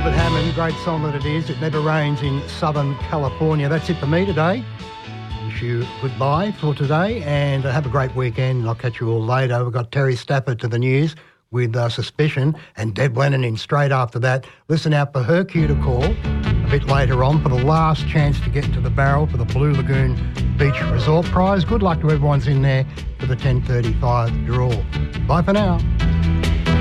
Albert Hammond, great song that it is. It never rains in Southern California. That's it for me today. Wish you goodbye for today and have a great weekend. I'll catch you all later. We've got Terry Stafford to the news with Suspicion and Deb Lennon in straight after that. Listen out for her cue to call a bit later on for the last chance to get into the barrel for the Blue Lagoon Beach Resort Prize. Good luck to everyone's in there for the 10:35 draw. Bye for now.